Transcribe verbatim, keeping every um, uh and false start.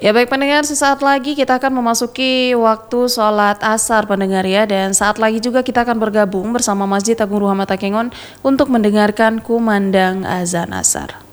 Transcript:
Ya baik pendengar, sesaat lagi kita akan memasuki waktu sholat asar pendengar ya. Dan saat lagi juga kita akan bergabung bersama Masjid Agung Ruhama Takengon untuk mendengarkan kumandang azan asar.